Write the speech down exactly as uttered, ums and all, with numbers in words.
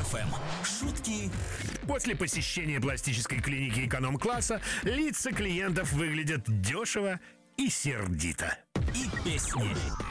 эф эм. Шутки. После посещения пластической клиники эконом-класса лица клиентов выглядят дешево и сердито. И песни.